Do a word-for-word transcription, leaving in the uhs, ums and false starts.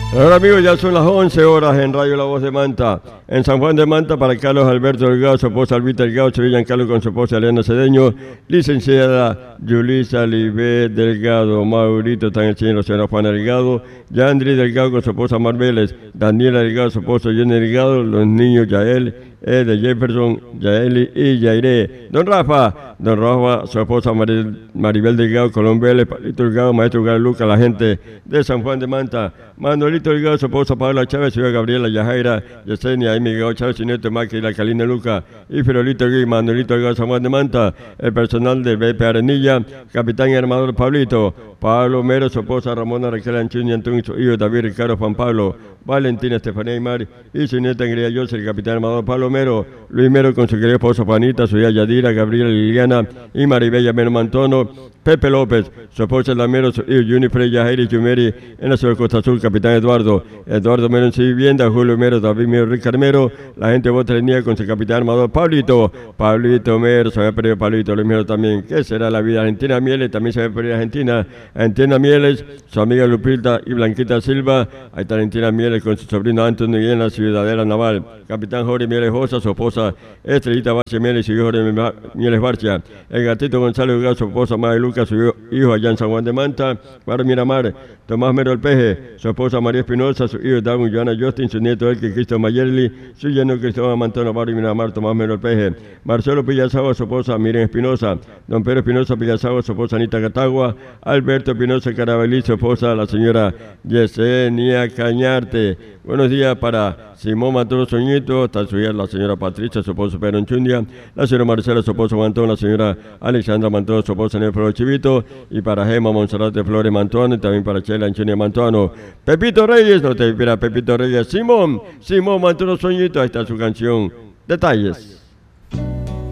Ahora amigos, ya son las once horas en Radio La Voz de Manta. En San Juan de Manta, para Carlos Alberto Delgado, su esposa Albita Delgado, Sevilla Carlos con su esposa Elena Cedeño, licenciada Yulisa Libé Delgado, Maurito, están el señor la señora Juana Delgado, Yandri Delgado con su esposa Marbeles, Daniela Delgado, su esposo Jenny Delgado, los niños Yael, eh, de Jefferson, Yaeli y Yairé. Don Rafa, don Rafa, su esposa Maribel, Maribel Delgado, Colón Vélez, Palito Delgado, maestro Galo Luca, la gente de San Juan de Manta, Manuelito Delgado, su esposa Paula Chávez, señora Gabriela Yajaira, Yesenia, Amy Delgado Chávez, su nieto Maki, la Calina Luca, y Firolito Gui, Manuelito Delgado, San Juan de Manta, el personal del B P Arenilla, capitán y armador Pablito, Pablo Mero, su esposa Ramona Raquel Anchuña, Antonio, su hijo David Ricardo Juan Pablo, Valentina Estefanía Aymar y su nieta Ingrid Yose, el capitán armador Pablo Mero, Luis Mero con su querida esposa Juanita, su hija Yadira, Gabriela Liliana y Maribella Mero Mantono, Pepe López, su esposa Lamero, su hijo Junifer Yajairi y Jumeri en la ciudad de Costa Azul, capitán Eduardo, Eduardo Mero en su vivienda, Julio Mero, David Mero, Ricardo Mero, la gente de Botrenía con su capitán armador Pablito, Pablito Mero, se había perdido Pablito, Luis Mero también. ¿Qué será la vida? Argentina Mieles, también se había perdido Argentina, Argentina Mieles, su amiga Lupita y Blanquita Silva, ahí está Argentina Mieles con su sobrino Antonio y en la Ciudadela Naval, capitán Jorge Mieles Josa, su esposa Estrellita Barcia Mieles y su hijo Jorge Mieles Barcia, el gatito Gonzalo Delgado, su esposa María Lucas, su hijo allá en San Juan de Manta, Mario Miramar, Tomás Mero El Peje, su esposa María Espinosa, su hijo Darwin Joana Justin, su nieto Elke Cristo Mayerli, su yerno Cristóbal Mantano, Mario Miramar, Tomás Mero El Peje, Marcelo Pillazagua, su esposa Miren Espinosa, don Pedro Espinosa Pillazagua, su esposa Anita Catagua, Alberto Espinosa Carabelí, su esposa la señora Yesenia Cañarte. Buenos días para Simón Mantoro Soñito, está su hija la señora Patricia, su esposo Pedro Enchundia, la señora Marcela, su esposo Mantón, la señora Alexandra Mantón, su esposa Nel Flores Chivito, y para Gema Monserrat de Flores Mantón, y también para Chela Enchunia Mantuano. Pepito Reyes, no te espera Pepito Reyes, Simón, Simón Mantoro Soñito, ahí está su canción, Detalles.